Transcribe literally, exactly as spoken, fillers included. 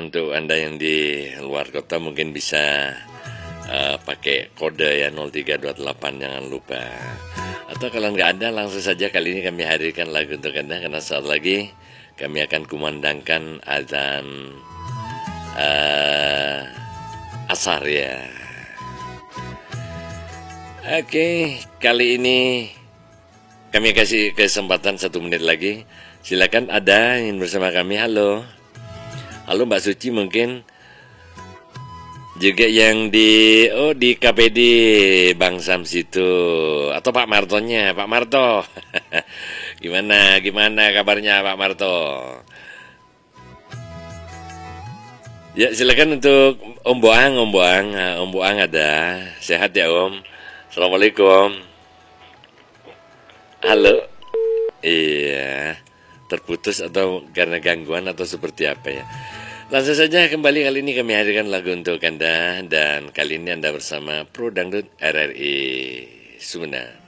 untuk Anda yang di luar kota mungkin bisa uh, pakai kode ya nol tiga dua delapan, jangan lupa. Atau kalau nggak ada, langsung saja kali ini kami hadirkan lagu untuk Anda, karena saat lagi kami akan kumandangkan azan uh, asar ya. Oke, kali ini kami kasih kesempatan satu menit lagi. Silakan, ada yang bersama kami. Halo. Halo Mbak Suci, mungkin juga yang di oh di K P D Bang Sam situ, atau Pak Martonya, Pak Marto. Gimana gimana kabarnya Pak Marto? Ya, silakan untuk Om Boang, Om Boang, Om Boang ada. Sehat ya Om? Assalamualaikum. Halo. Iya, terputus atau karena gangguan atau seperti apa ya? Langsung saja kembali, kali ini kami hadirkan lagu untuk Anda, dan kali ini Anda bersama Pro Dangdut R R I Sumena.